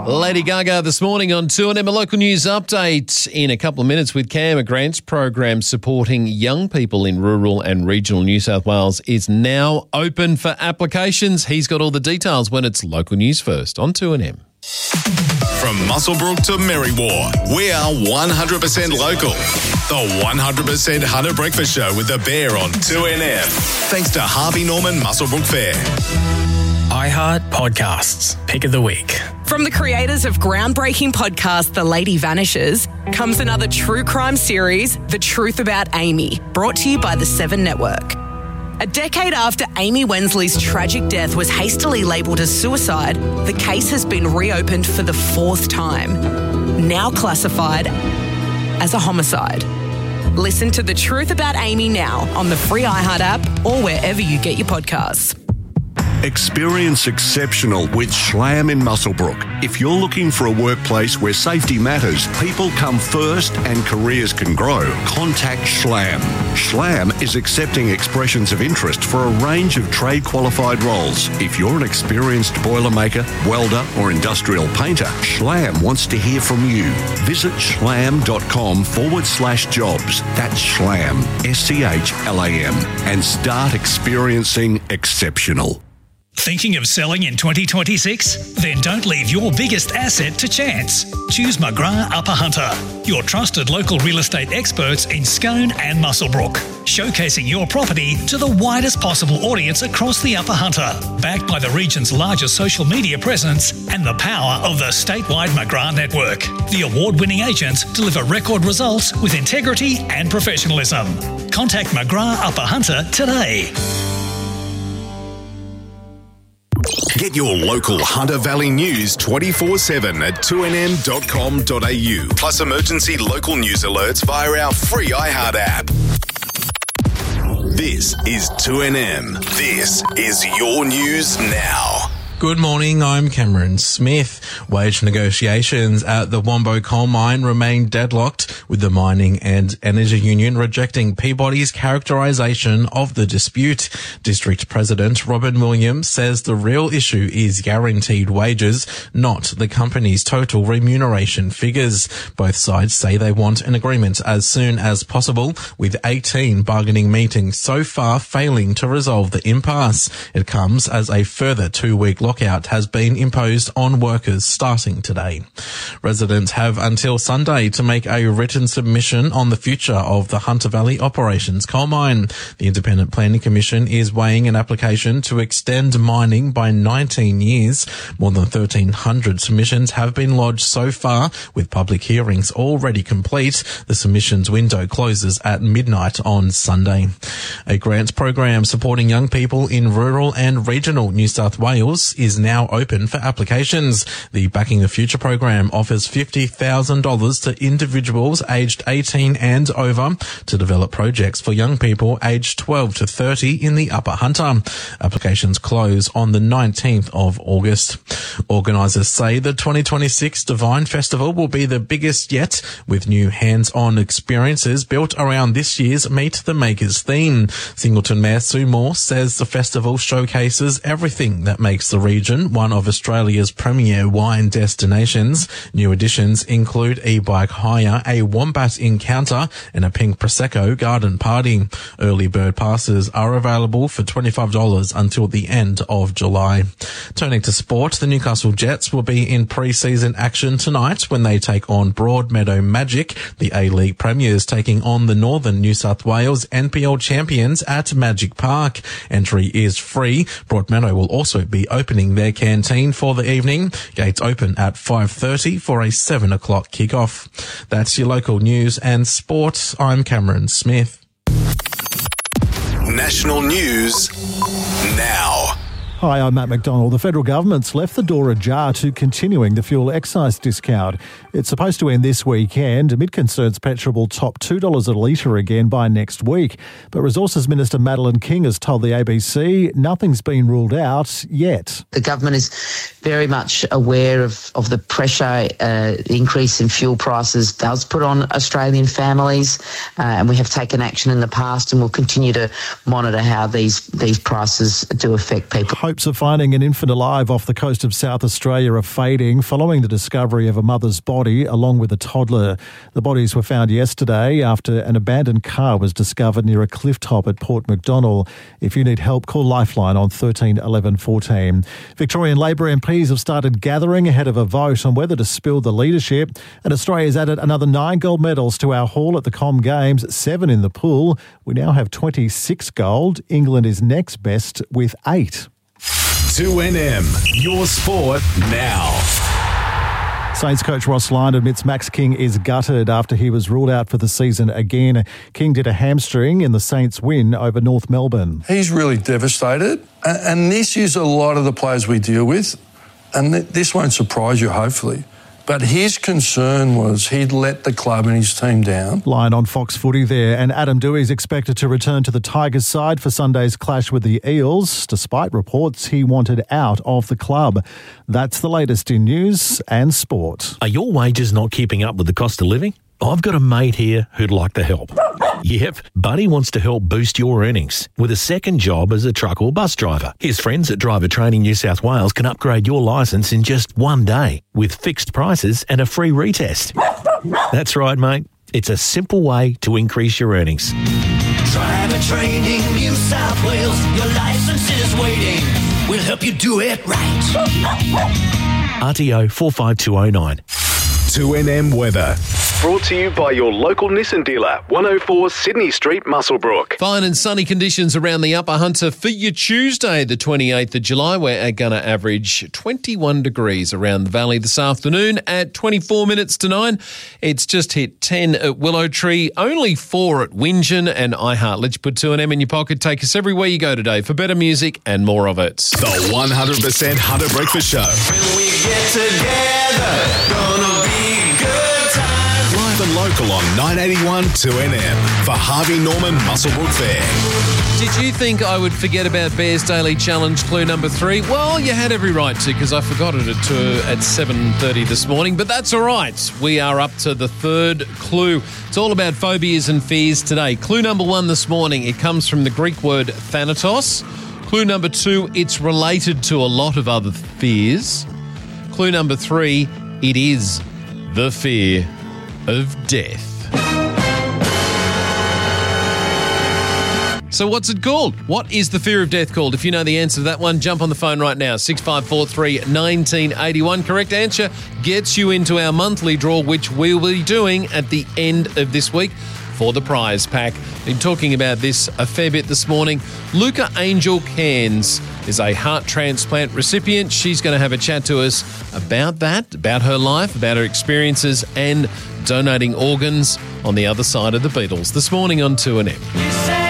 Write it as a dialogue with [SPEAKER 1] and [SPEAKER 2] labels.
[SPEAKER 1] Lady Gaga this morning on 2NM, a local news update in a couple of minutes with Cam. A grants program supporting young people in rural and regional New South Wales is now open for applications. He's got all the details when it's local news first on 2NM.
[SPEAKER 2] From Muswellbrook to Merriwa, we are 100% local. The 100% Hunter Breakfast Show with the Bear on 2NM. Thanks to Harvey Norman Muswellbrook Fair.
[SPEAKER 3] iHeart Podcasts, Pick of the Week.
[SPEAKER 4] From the creators of groundbreaking podcast The Lady Vanishes comes another true crime series, The Truth About Amy, brought to you by the Seven Network. A decade after Amy Wensley's tragic death was hastily labelled as suicide, the case has been reopened for the fourth time, now classified as a homicide. Listen to The Truth About Amy now on the free iHeart app or wherever you get your podcasts.
[SPEAKER 5] Experience exceptional with Schlam in Muswellbrook. If you're looking for a workplace where safety matters, people come first and careers can grow, contact Schlam. Schlam is accepting expressions of interest for a range of trade-qualified roles. If you're an experienced boilermaker, welder or industrial painter, Schlam wants to hear from you. Visit schlam.com/jobs. That's Schlam, SCHLAM, and start experiencing exceptional.
[SPEAKER 3] Thinking of selling in 2026? Then don't leave your biggest asset to chance. Choose McGrath Upper Hunter, your trusted local real estate experts in Scone and Muswellbrook, showcasing your property to the widest possible audience across the Upper Hunter, backed by the region's largest social media presence and the power of the statewide McGrath network. The award-winning agents deliver record results with integrity and professionalism. Contact McGrath Upper Hunter today.
[SPEAKER 2] Get your local Hunter Valley news 24/7 at 2nm.com.au. Plus emergency local news alerts via our free iHeart app. This is 2NM. This is your news now.
[SPEAKER 6] Good morning, I'm Cameron Smith. Wage negotiations at the Wombo coal mine remain deadlocked, with the Mining and Energy Union rejecting Peabody's characterisation of the dispute. District President Robin Williams says the real issue is guaranteed wages, not the company's total remuneration figures. Both sides say they want an agreement as soon as possible, with 18 bargaining meetings so far failing to resolve the impasse. It comes as a further 2-week lockout has been imposed on workers starting today. Residents have until Sunday to make a written submission on the future of the Hunter Valley Operations coal mine. The Independent Planning Commission is weighing an application to extend mining by 19 years. More than 1,300 submissions have been lodged so far, with public hearings already complete. The submissions window closes at midnight on Sunday. A grants program supporting young people in rural and regional New South Wales is now open for applications. The Backing the Future program offers $50,000 to individuals aged 18 and over to develop projects for young people aged 12 to 30 in the Upper Hunter. Applications close on the 19th of August. Organisers say the 2026 Divine Festival will be the biggest yet, with new hands-on experiences built around this year's Meet the Makers theme. Singleton Mayor Sue Moore says the festival showcases everything that makes the region one of Australia's premier wine destinations. New additions include e-bike hire, a wombat encounter and a pink Prosecco garden party. Early bird passes are available for $25 until the end of July. Turning to sport, the Newcastle Jets will be in pre-season action tonight when they take on Broadmeadow Magic, the A-League premiers taking on the Northern New South Wales NPL champions at Magic Park. Entry is free. Broadmeadow will also be opening their canteen for the evening. Gates open at 5:30 for a 7 o'clock kickoff. That's your local news and sport. I'm Cameron Smith.
[SPEAKER 2] National news now.
[SPEAKER 7] Hi, I'm Matt McDonald. The federal government's left the door ajar to continuing the fuel excise discount. It's supposed to end this weekend amid concerns petrol will top $2 a litre again by next week. But Resources Minister Madeleine King has told the ABC nothing's been ruled out yet.
[SPEAKER 8] The government is very much aware of the pressure the increase in fuel prices does put on Australian families, and we have taken action in the past and will continue to monitor how these prices do affect people.
[SPEAKER 7] Hopes of finding an infant alive off the coast of South Australia are fading following the discovery of a mother's body along with a toddler. The bodies were found yesterday after an abandoned car was discovered near a cliff top at Port MacDonnell. If you need help, call Lifeline on 13 11 14. Victorian Labor MPs have started gathering ahead of a vote on whether to spill the leadership, and Australia's added another 9 gold medals to our haul at the Com Games, 7 in the pool. We now have 26 gold. England is next best with 8.
[SPEAKER 2] 2NM, your sport now.
[SPEAKER 7] Saints coach Ross Lyon admits Max King is gutted after he was ruled out for the season again. King did a hamstring in the Saints' win over North Melbourne.
[SPEAKER 9] He's really devastated, and this is a lot of the players we deal with, and this won't surprise you, hopefully. But his concern was he'd let the club and his team down.
[SPEAKER 7] Lyon on Fox Footy there, and Adam Doueihi is expected to return to the Tigers side for Sunday's clash with the Eels, despite reports he wanted out of the club. That's the latest in news and sport.
[SPEAKER 10] Are your wages not keeping up with the cost of living? I've got a mate here who'd like to help. Yep, Buddy wants to help boost your earnings with a second job as a truck or bus driver. His friends at Driver Training New South Wales can upgrade your licence in just one day with fixed prices and a free retest. That's right, mate. It's a simple way to increase your earnings.
[SPEAKER 11] Driver Training New South Wales, your licence is waiting. We'll help you do it right.
[SPEAKER 10] RTO 45209.
[SPEAKER 2] 2NM weather. Brought to you by your local Nissan dealer, 104 Sydney Street, Muswellbrook.
[SPEAKER 1] Fine and sunny conditions around the Upper Hunter for your Tuesday, the 28th of July. We're going to average 21 degrees around the valley this afternoon at 24 minutes to 9. It's just hit 10 at Willow Tree, only 4 at Wingen and iHeart. Let you put 2NM in your pocket. Take us everywhere you go today for better music and more of it.
[SPEAKER 2] The 100% Hunter Breakfast Show.
[SPEAKER 11] When we get together, gonna be good times.
[SPEAKER 2] Live and local on 981 2NM for Harvey Norman Muswellbrook Fair.
[SPEAKER 1] Did you think I would forget about Bears Daily Challenge clue number 3? Well, you had every right to, because I forgot it at 7:30 this morning, but that's all right. We are up to the third clue. It's all about phobias and fears today. Clue number 1 this morning, it comes from the Greek word thanatos. Clue number 2, it's related to a lot of other fears. Clue number 3, it is the fear of death. So what's it called? What is the fear of death called? If you know the answer to that one, jump on the phone right now. 6543 1981. Correct answer gets you into our monthly draw, which we'll be doing at the end of this week for the prize pack. Been talking about this a fair bit this morning. Luca Angel Cairns is a heart transplant recipient. She's going to have a chat to us about that, about her life, about her experiences and donating organs on the other side of the Beatles this morning on 2NM.